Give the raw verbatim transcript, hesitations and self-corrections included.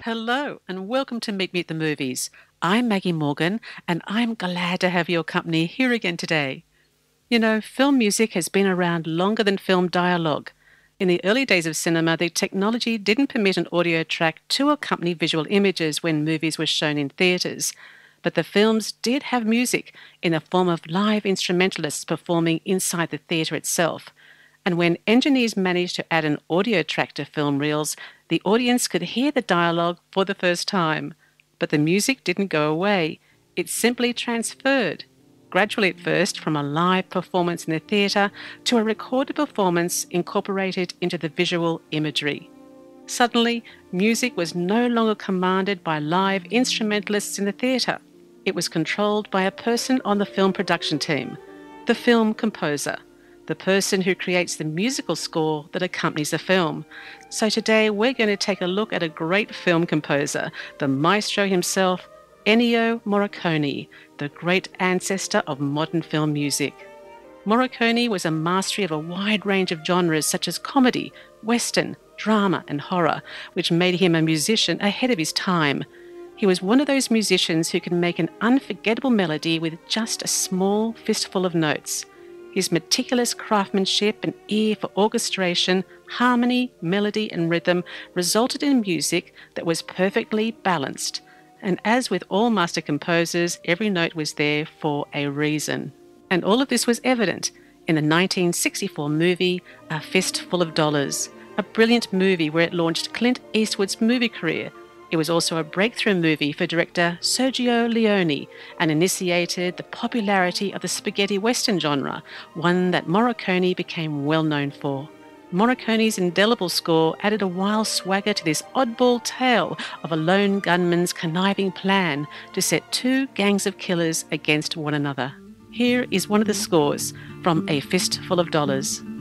Hello, and welcome to Meet Me at the Movies. I'm Maggie Morgan, and I'm glad to have your company here again today. You know, film music has been around longer than film dialogue. In the early days of cinema, the technology didn't permit an audio track to accompany visual images when movies were shown in theatres. But the films did have music in the form of live instrumentalists performing inside the theatre itself. And when engineers managed to add an audio track to film reels, the audience could hear the dialogue for the first time. But the music didn't go away. It simply transferred, gradually at first from a live performance in the theatre to a recorded performance incorporated into the visual imagery. Suddenly, music was no longer commanded by live instrumentalists in the theatre. It was controlled by a person on the film production team, the film composer, the person who creates the musical score that accompanies the film. So today we're going to take a look at a great film composer, the maestro himself, Ennio Morricone, the great ancestor of modern film music. Morricone was a master of a wide range of genres such as comedy, western, drama and horror, which made him a musician ahead of his time. He was one of those musicians who can make an unforgettable melody with just a small fistful of notes. His meticulous craftsmanship and ear for orchestration, harmony, melody and rhythm resulted in music that was perfectly balanced. And as with all master composers, every note was there for a reason. And all of this was evident in the nineteen sixty-four movie A Fistful of Dollars, a brilliant movie where it launched Clint Eastwood's movie career. It was also a breakthrough movie for director Sergio Leone and initiated the popularity of the spaghetti western genre, one that Morricone became well known for. Morricone's indelible score added a wild swagger to this oddball tale of a lone gunman's conniving plan to set two gangs of killers against one another. Here is one of the scores from A Fistful of Dollars.